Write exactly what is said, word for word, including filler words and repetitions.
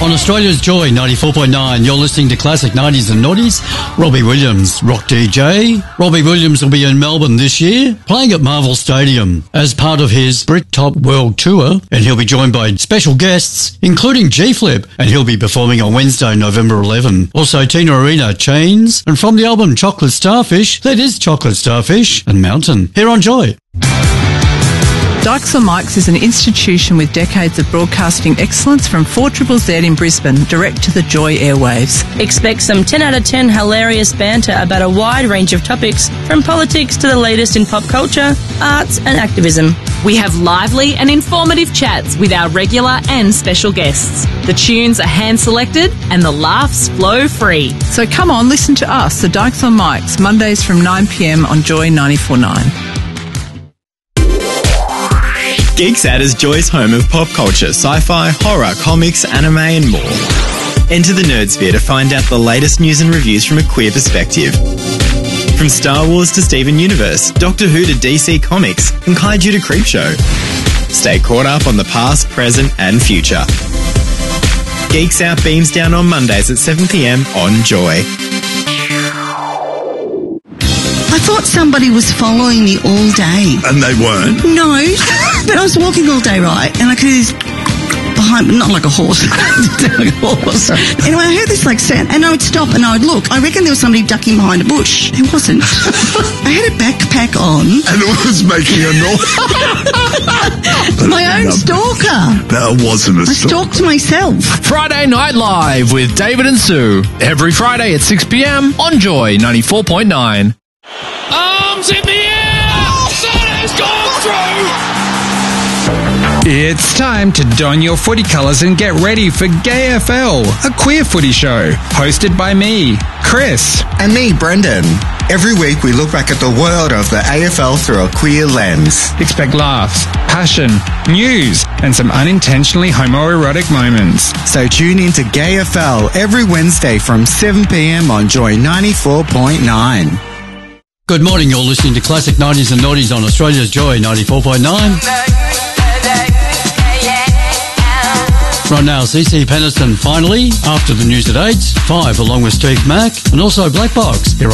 On Australia's Joy ninety-four point nine, you're listening to Classic nineties and Noughties. Robbie Williams, rock D J. Robbie Williams will be in Melbourne this year, playing at Marvel Stadium as part of his Britpop World Tour, and he'll be joined by special guests, including G-Flip, and he'll be performing on Wednesday, November eleventh. Also, Tina Arena, Chains, and from the album Chocolate Starfish, that is Chocolate Starfish and Mountain, here on Joy. Dykes on Mics is an institution with decades of broadcasting excellence from four Z Z in Brisbane, direct to the Joy airwaves. Expect some ten out of ten hilarious banter about a wide range of topics, from politics to the latest in pop culture, arts and activism. We have lively and informative chats with our regular and special guests. The tunes are hand-selected and the laughs flow free. So come on, listen to us, the Dykes on Mics, Mondays from nine p m on Joy ninety-four point nine. Geeksat is Joy's home of pop culture, sci-fi, horror, comics, anime and more. Enter the Nerdsphere to find out the latest news and reviews from a queer perspective. From Star Wars to Steven Universe, Doctor Who to D C Comics, and Kaiju to Creepshow. Stay caught up on the past, present and future. Geeksat beams down on Mondays at seven p m on Joy. I thought somebody was following me all day. And they weren't? No. But I was walking all day, right? And I could hear this behind me, not like a horse. like a horse. Anyway, I heard this like sound, and I would stop and I would look. I reckon there was somebody ducking behind a bush. It wasn't. I had a backpack on. And it was making a noise. My own stalker. That wasn't a I stalker. stalked myself. Friday Night Live with David and Sue. Every Friday at six p m on Joy ninety-four point nine. Arms in the air! Sonny's gone through! It's time to don your footy colours and get ready for Gay F L, a queer footy show, hosted by me, Chris. And me, Brendan. Every week we look back at the world of the A F L through a queer lens. Expect laughs, passion, news, and some unintentionally homoerotic moments. So tune in to Gay F L every Wednesday from seven p m on Joy ninety-four point nine. Good morning, you're listening to Classic nineties and Noughties on Australia's Joy ninety-four point nine. Right now, C C Peniston finally, after the news at eight, five along with Steve Mack, and also Black Box here on